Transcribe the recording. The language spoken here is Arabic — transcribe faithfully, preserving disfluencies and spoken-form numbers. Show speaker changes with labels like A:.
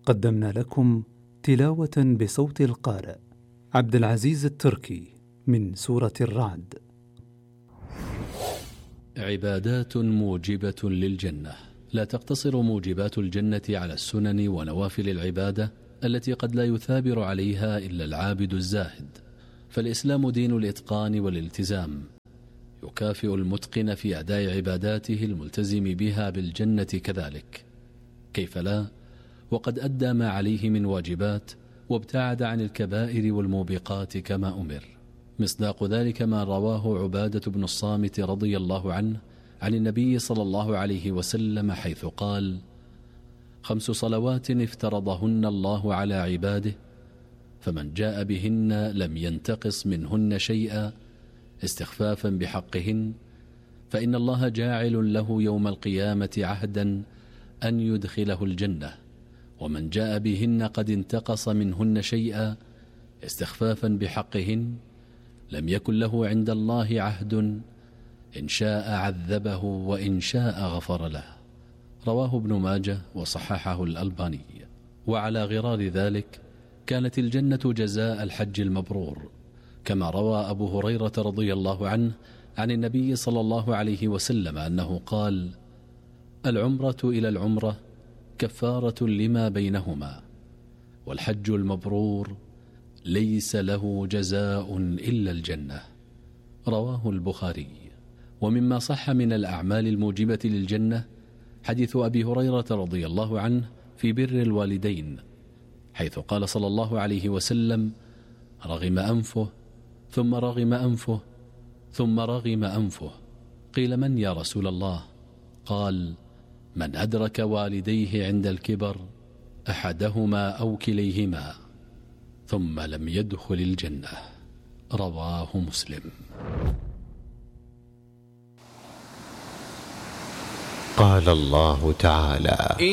A: قدمنا لكم تلاوة بصوت القارئ عبد العزيز التركي من سورة الرعد.
B: عبادات موجبة للجنة. لا تقتصر موجبات الجنة على السنن ونوافل العبادة التي قد لا يثابر عليها إلا العابد الزاهد، فالإسلام دين الإتقان والالتزام، يكافئ المتقن في أداء عباداته الملتزم بها بالجنة كذلك. كيف لا، وقد أدى ما عليه من واجبات وابتعد عن الكبائر والموبقات كما أمر. مصداق ذلك ما رواه عبادة بن الصامت رضي الله عنه عن النبي صلى الله عليه وسلم حيث قال: خمس صلوات افترضهن الله على عباده، فمن جاء بهن لم ينتقص منهن شيئا استخفافا بحقهن، فإن الله جاعل له يوم القيامة عهدا أن يدخله الجنة، ومن جاء بهن قد انتقص منهن شيئا استخفافا بحقهن لم يكن له عند الله عهد، إن شاء عذبه وإن شاء غفر له. رواه ابن ماجه وصححه الألباني. وعلى غرار ذلك كانت الجنة جزاء الحج المبرور، كما روى أبو هريرة رضي الله عنه عن النبي صلى الله عليه وسلم أنه قال: العمرة إلى العمرة كفارة لما بينهما، والحج المبرور ليس له جزاء إلا الجنة. رواه البخاري. ومما صح من الأعمال الموجبة للجنة حديث أبي هريرة رضي الله عنه في بر الوالدين، حيث قال صلى الله عليه وسلم: رغم أنفه ثم رغم أنفه ثم رغم أنفه. قيل: من يا رسول الله؟ قال: من أدرك والديه عند الكبر أحدهما أو كليهما ثم لم يدخل الجنة. رواه مسلم.
C: قال الله تعالى: